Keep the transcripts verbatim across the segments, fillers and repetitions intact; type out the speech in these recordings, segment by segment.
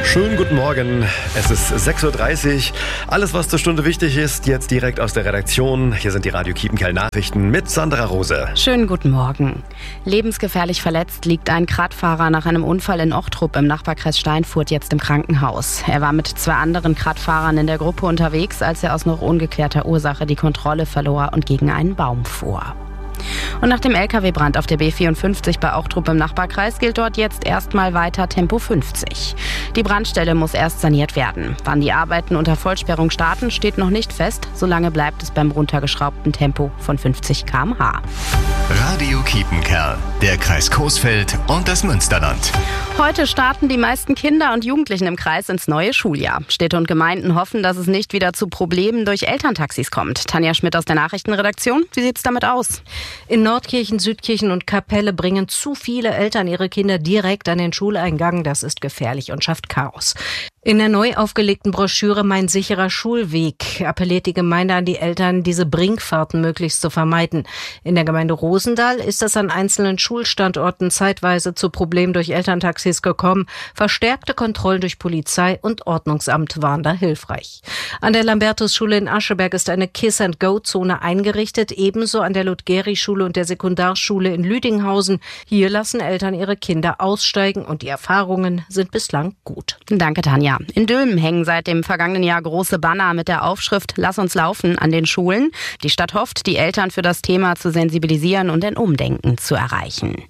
Schönen guten Morgen, es ist sechs Uhr dreißig. Alles, was zur Stunde wichtig ist, jetzt direkt aus der Redaktion. Hier sind die Radio Kiepenkerl Nachrichten mit Sandra Rose. Schönen guten Morgen. Lebensgefährlich verletzt liegt ein Radfahrer nach einem Unfall in Ochtrup im Nachbarkreis Steinfurt jetzt im Krankenhaus. Er war mit zwei anderen Radfahrern in der Gruppe unterwegs, als er aus noch ungeklärter Ursache die Kontrolle verlor und gegen einen Baum fuhr. Und nach dem L K W-Brand auf der B vierundfünfzig bei Ochtrup im Nachbarkreis gilt dort jetzt erstmal weiter Tempo fünfzig. Die Brandstelle muss erst saniert werden. Wann die Arbeiten unter Vollsperrung starten, steht noch nicht fest. Solange bleibt es beim runtergeschraubten Tempo von fünfzig Kilometer pro Stunde. Radio Kiepenkerl, der Kreis Coesfeld und das Münsterland. Heute starten die meisten Kinder und Jugendlichen im Kreis ins neue Schuljahr. Städte und Gemeinden hoffen, dass es nicht wieder zu Problemen durch Elterntaxis kommt. Tanja Schmidt aus der Nachrichtenredaktion. Wie sieht's damit aus? In Nordkirchen, Südkirchen und Kapelle bringen zu viele Eltern ihre Kinder direkt an den Schuleingang. Das ist gefährlich und schafft Chaos. In der neu aufgelegten Broschüre Mein sicherer Schulweg appelliert die Gemeinde an die Eltern, diese Bringfahrten möglichst zu vermeiden. In der Gemeinde Rosendahl ist es an einzelnen Schulstandorten zeitweise zu Problemen durch Elterntaxis gekommen. Verstärkte Kontrollen durch Polizei und Ordnungsamt waren da hilfreich. An der Lambertus-Schule in Ascheberg ist eine Kiss-and-Go-Zone eingerichtet, ebenso an der Ludgeri-Schule und der Sekundarschule in Lüdinghausen. Hier lassen Eltern ihre Kinder aussteigen und die Erfahrungen sind bislang gut. Danke, Tanja. In Dülmen hängen seit dem vergangenen Jahr große Banner mit der Aufschrift Lass uns laufen an den Schulen. Die Stadt hofft, die Eltern für das Thema zu sensibilisieren und ein Umdenken zu erreichen.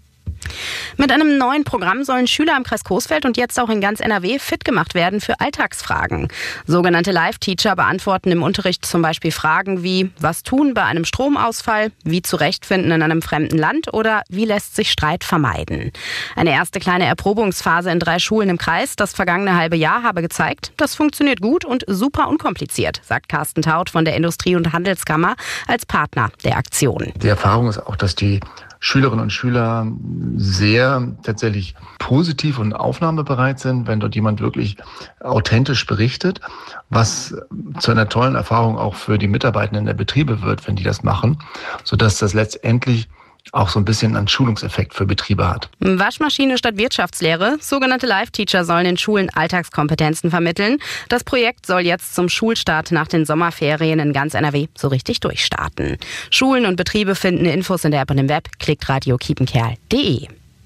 Mit einem neuen Programm sollen Schüler im Kreis Coesfeld und jetzt auch in ganz N R W fit gemacht werden für Alltagsfragen. Sogenannte Live-Teacher beantworten im Unterricht zum Beispiel Fragen wie: Was tun bei einem Stromausfall? Wie zurechtfinden in einem fremden Land? Oder wie lässt sich Streit vermeiden? Eine erste kleine Erprobungsphase in drei Schulen im Kreis das vergangene halbe Jahr habe gezeigt, das funktioniert gut und super unkompliziert, sagt Carsten Taut von der Industrie- und Handelskammer als Partner der Aktion. Die Erfahrung ist auch, dass die Schülerinnen und Schüler sehr tatsächlich positiv und aufnahmebereit sind, wenn dort jemand wirklich authentisch berichtet, was zu einer tollen Erfahrung auch für die Mitarbeitenden der Betriebe wird, wenn die das machen, sodass das letztendlich auch so ein bisschen einen Schulungseffekt für Betriebe hat. Waschmaschine statt Wirtschaftslehre. Sogenannte Live-Teacher sollen in Schulen Alltagskompetenzen vermitteln. Das Projekt soll jetzt zum Schulstart nach den Sommerferien in ganz N R W so richtig durchstarten. Schulen und Betriebe finden Infos in der App und im Web. Klickt radio kiepenkerl punkt de.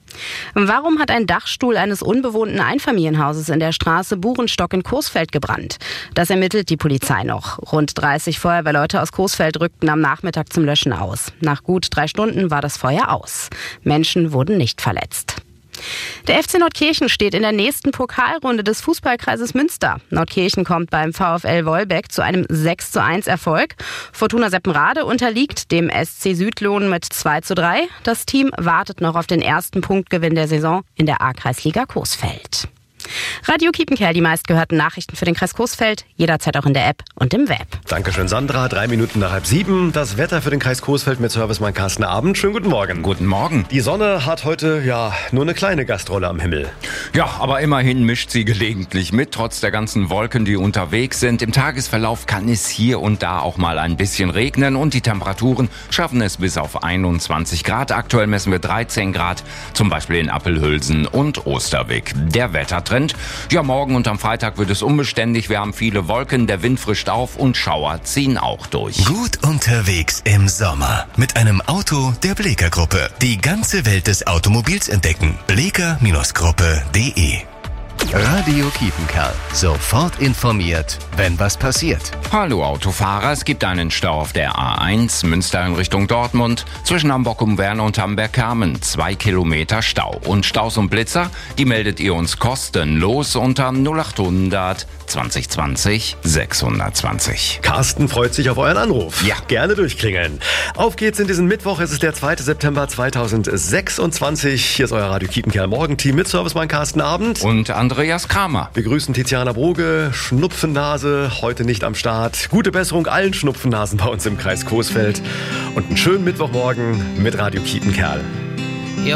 Warum hat ein Dachstuhl eines unbewohnten Einfamilienhauses in der Straße Burenstock in Coesfeld gebrannt? Das ermittelt die Polizei noch. Rund dreißig Feuerwehrleute aus Coesfeld rückten am Nachmittag zum Löschen aus. Nach gut drei Stunden war das Feuer aus. Menschen wurden nicht verletzt. Der F C Nordkirchen steht in der nächsten Pokalrunde des Fußballkreises Münster. Nordkirchen kommt beim VfL Wolbeck zu einem sechs zu eins Erfolg. Fortuna Seppenrade unterliegt dem S C Südlohn mit zwei zu drei. Das Team wartet noch auf den ersten Punktgewinn der Saison in der A-Kreisliga Coesfeld. Radio Kiepenkerl, die meistgehörten Nachrichten für den Kreis Coesfeld, jederzeit auch in der App und im Web. Dankeschön, Sandra. Drei Minuten nach halb sieben. Das Wetter für den Kreis Coesfeld mit Servicemann Carsten Abend. Schönen guten Morgen. Guten Morgen. Die Sonne hat heute ja nur eine kleine Gastrolle am Himmel. Ja, aber immerhin mischt sie gelegentlich mit, trotz der ganzen Wolken, die unterwegs sind. Im Tagesverlauf kann es hier und da auch mal ein bisschen regnen und die Temperaturen schaffen es bis auf einundzwanzig Grad. Aktuell messen wir dreizehn Grad, zum Beispiel in Appelhülsen und Osterweg. Der Wettertrend: Ja, morgen und am Freitag wird es unbeständig. Wir haben viele Wolken, der Wind frischt auf und Schauer ziehen auch durch. Gut unterwegs im Sommer mit einem Auto der Bleeker Gruppe. Die ganze Welt des Automobils entdecken. bleeker Gruppe punkt de. Radio Kiepenkerl. Sofort informiert, wenn was passiert. Hallo Autofahrer, es gibt einen Stau auf der A eins, Münster in Richtung Dortmund, zwischen Hamburg-Umwerne und Hamberg-Kamen. Zwei Kilometer Stau. Und Staus und Blitzer, die meldet ihr uns kostenlos unter null achthundert zwanzig zwanzig sechshundertzwanzig. Carsten freut sich auf euren Anruf. Ja. Gerne durchklingeln. Auf geht's in diesen Mittwoch. Es ist der zweite September zweitausendsechsundzwanzig. Hier ist euer Radio Kiepenkerl Morgenteam mit Servicemann Carsten Abend. Und Andreas Kramer. Wir grüßen Tiziana Broge, Schnupfennase, heute nicht am Start. Gute Besserung allen Schnupfennasen bei uns im Kreis Coesfeld. Und einen schönen Mittwochmorgen mit Radio Kiepenkerl.